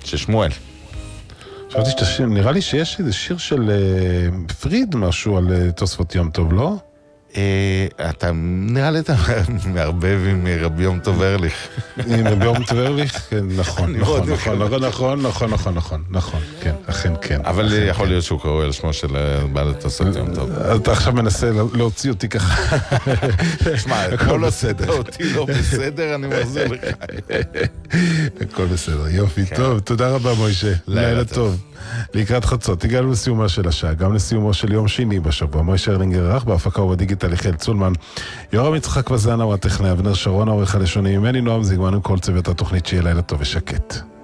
של שמואל. חשבתי שאתה שיר, נראה לי שיש איזה שיר של פריד משהו על תוספות יום טוב, לא? אתה נראה לי אתה מערבב עם רבי יום טוב ארליך. עם רבי יום טוב ארליך? כן, נכון, כן, אכן כן. אבל יכול להיות שהוא קורא על שמו של בעל תוספות יום טוב. אתה עכשיו מנסה להוציא אותי ככה. שמע, הכל בסדר. אותי לא בסדר, אני מחזיר לך. הכל בסדר, יופי, טוב, תודה רבה מוישה. לילה טוב. לקראת חצות, הגענו לסיומה של השעה, גם לסיומו של יום שני בשבוע. מוישה ארלינגר ערך, בהפקה ובדיגיטל יחיאל צולמן, יורם יצחק וזנה הוא הטכנאי, אבנר שרון העורך הלשוני, ממני נועם זיגמן וכל צוות התוכנית, שיהיה לילה טוב ושקט.